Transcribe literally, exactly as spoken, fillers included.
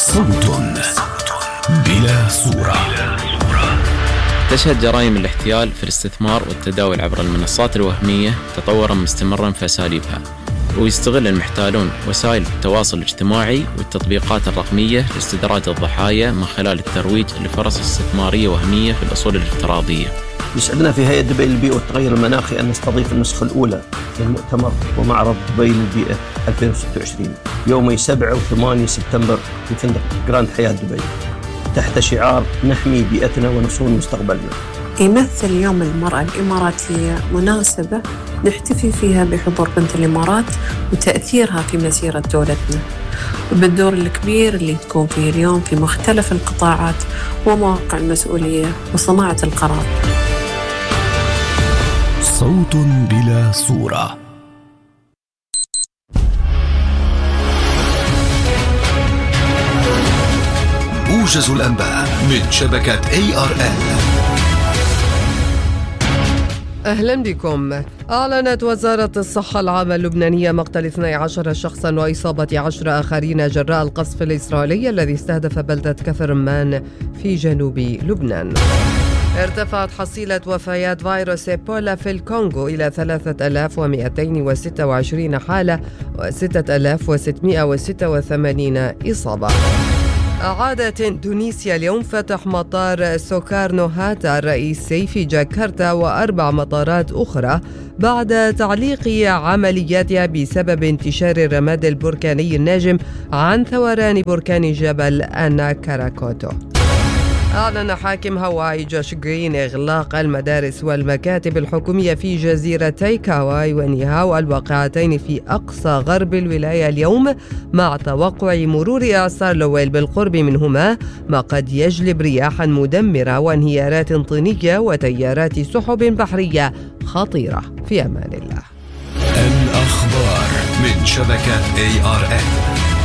صوت بلا صورة. تشهد جرائم الاحتيال في الاستثمار والتداول عبر المنصات الوهمية تطورا مستمرا في أساليبها، ويستغل المحتالون وسائل التواصل الاجتماعي والتطبيقات الرقمية لاستدراج الضحايا من خلال الترويج لفرص استثمارية وهمية في الأصول الافتراضية. يسعدنا في هيئة دبي للبيئة والتغير المناخي أن نستضيف النسخة الأولى للمؤتمر ومعرض دبي للبيئة ألفين وستة وعشرين يومي سبعة وثمانية سبتمبر في فندق جراند حياة دبي تحت شعار نحمي بيئتنا ونصون مستقبلنا. يمثل يوم المرأة الإماراتية مناسبة نحتفي فيها بحضور بنت الإمارات وتأثيرها في مسيرة دولتنا، وبالدور الكبير اللي تكون فيه اليوم في مختلف القطاعات ومواقع المسؤولية وصناعة القرار. صوت بلا صورة. موجز الأنباء من شبكة إيه آر إل. أهلا بكم. أعلنت وزارة الصحة العامة اللبنانية مقتل اثني عشر شخصا وإصابة عشرة آخرين جراء القصف الإسرائيلي الذي استهدف بلدة كفرمان في جنوب لبنان. ارتفعت حصيلة وفيات فيروس إيبولا في الكونغو إلى ثلاثة آلاف ومئتين وستة وعشرين حالة وستة آلاف وستمئة وستة وثمانين إصابة. أعادت إندونيسيا اليوم فتح مطار سوكارنو هاتا الرئيسي في جاكرتا وأربع مطارات أخرى بعد تعليق عملياتها بسبب انتشار الرماد البركاني الناجم عن ثوران بركان جبل أنا كاراكوتو. أعلن حاكم هاواي جوش غرين إغلاق المدارس والمكاتب الحكومية في جزيرتي كاواي ونيهاو الواقعتين في أقصى غرب الولاية اليوم، مع توقع مرور إعصار لويل بالقرب منهما، ما قد يجلب رياحا مدمرة وانهيارات طينية وتيارات سحب بحرية خطيرة. في أمان الله. الأخبار من شبكة إيه آر إل.